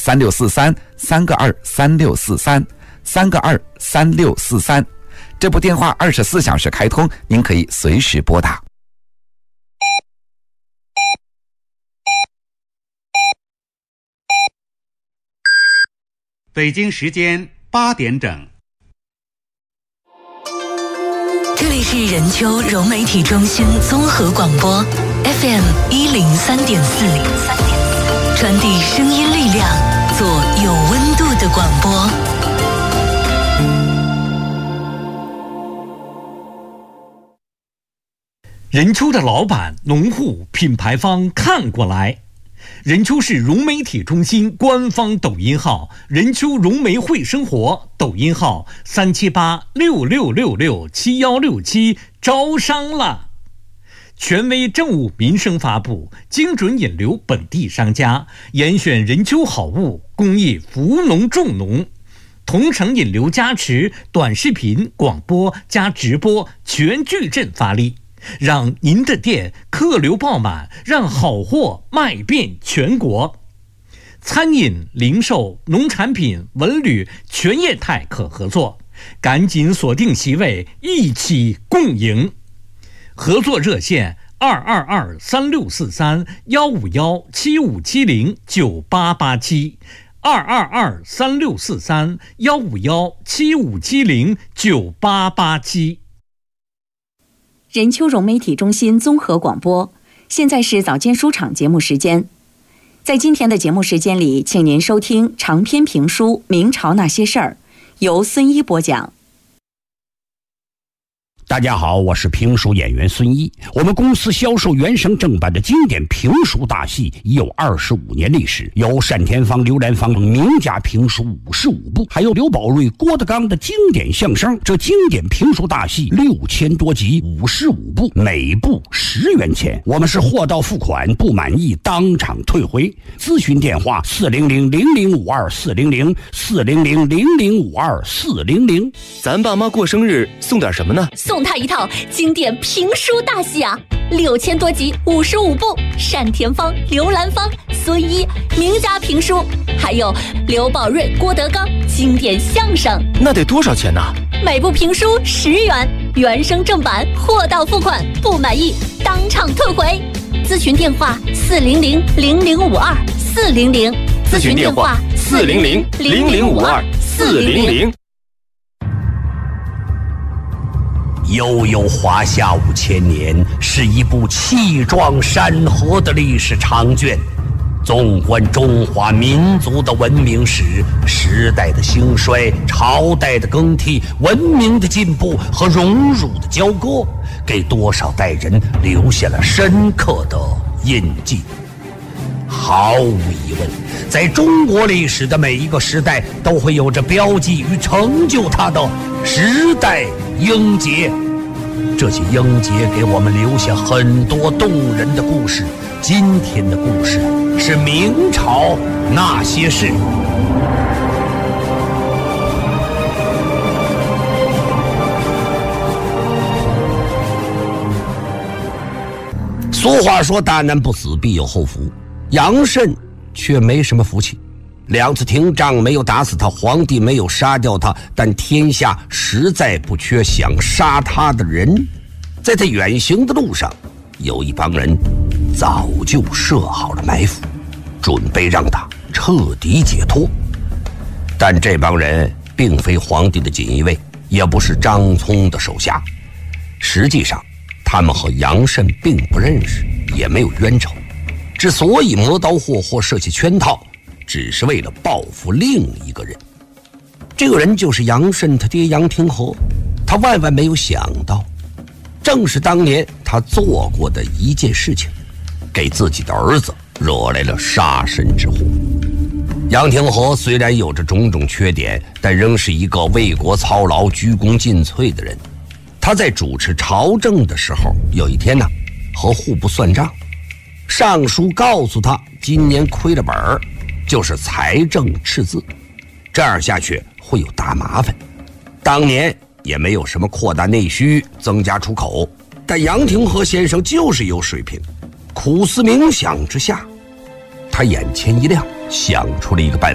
，323643，3个23643，3个23643。这部电话24小时开通，您可以随时拨打。 北京时间8点整。 这里是任丘融媒体中心综合广播 FM 103.4，传递声音力量，做有温度的广播。 任丘的老板、农户、品牌方看过来。任丘市融媒体中心官方抖音号任丘融媒会生活，抖音号37866667167，招商了。权威政务民生发布，精准引流本地商家，严选任丘好物，公益扶农助农，同城引流加持，短视频、广播加直播全矩阵发力，让您的店客流爆满，让好货卖遍全国。餐饮、零售、农产品、文旅全业态可合作，赶紧锁定席位，一起共赢。合作热线222-3643-151-7570-9887151-7570-9887。 任丘融媒体中心综合广播，现在是早间书场节目时间。在今天的节目时间里，请您收听长篇评书《明朝那些事儿》，由孙一播讲。 大家好，我是评书演员孙一。我们公司销售原声正版的经典评书大戏已有25年历史，有单田芳、刘兰芳名家评书55部，还有刘宝瑞、郭德纲的经典相声。这经典评书大戏6000多集，55部，每部10元钱。我们是货到付款，不满意当场退回。咨询电话400-0052-400，400-0052-400。 咱爸妈过生日送点什么呢？ 送他一套经典评书大戏啊，6000多集，55部，单田芳、刘兰芳、孙一名家评书，还有刘宝瑞、郭德纲经典相声。 那得多少钱呢？ 每部评书10元，原声正版，货到付款，不满意当场退回。咨询电话400-0052-400， 咨询电话400-0052-400。 悠悠华夏5000年，是一部气壮山河的历史长卷。纵观中华民族的文明史，时代的兴衰，朝代的更替，文明的进步和荣辱的交割，给多少代人留下了深刻的印记。毫无疑问，在中国历史的每一个时代，都会有着标记与成就它的时代英杰。这些英杰给我们留下很多动人的故事。今天的故事是明朝那些事。俗话说大难不死必有后福，杨慎却没什么福气。2次廷杖没有打死他，皇帝没有杀掉他，但天下实在不缺想杀他的人。在他远行的路上，有一帮人早就设好了埋伏，准备让他彻底解脱。但这帮人并非皇帝的锦衣卫，也不是张聪的手下。实际上他们和杨慎并不认识，也没有冤仇。之所以磨刀霍霍设下圈套，只是为了报复另一个人。这个人就是杨慎他爹杨廷和。他万万没有想到，正是当年他做过的一件事情，给自己的儿子惹来了杀身之祸。杨廷和虽然有着种种缺点，但仍是一个为国操劳、鞠躬尽瘁的人。他在主持朝政的时候，有一天呢，和户部算账，上书告诉他今年亏了本儿，就是财政赤字，这样下去会有大麻烦。当年也没有什么扩大内需、增加出口，但杨廷和先生就是有水平。苦思冥想之下，他眼前一亮，想出了一个办法。